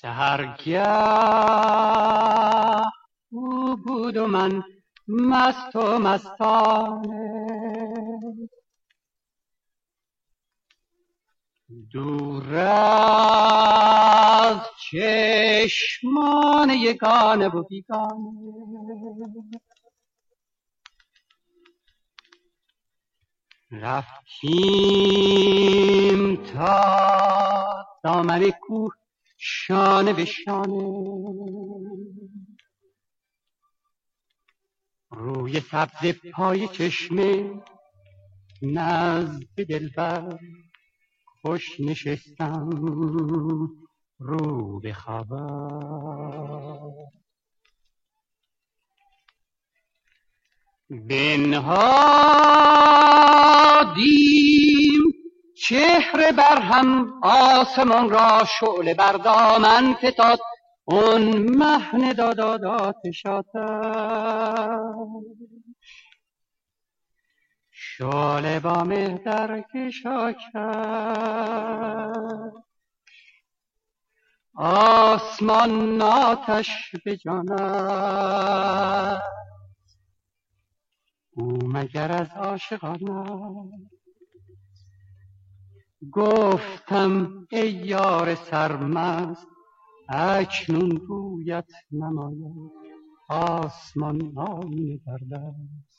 سحرگه او بود و من مست و مستانه، دور از چشمان یگانه و بیگانه. رفتیم تا دامن کوه شانه به شانه، روی سبز پای چشمه نزد دلبر خوش نشستم رو به خبر. بنهادیم چهره بر هم، آسمان را شعله بر دامن فتاد، اون مهن داد آتش شعله با مه در کشا کرد، آسمان آتش به جان است، او مگر از عاشقان است؟ گفتم ای یار سرمست، اکنون رویت نماید، آسمان آینه در دست.